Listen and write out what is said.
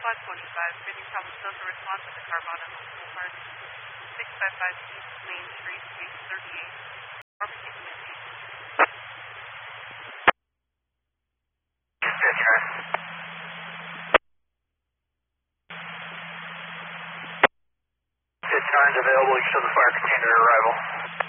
Squad 25, Vinny Palo Santo response to the Carvana Municipal Park, 655 East Main Street, Suite 38. Barbecue community. Discharge available, you show the fire container arrival.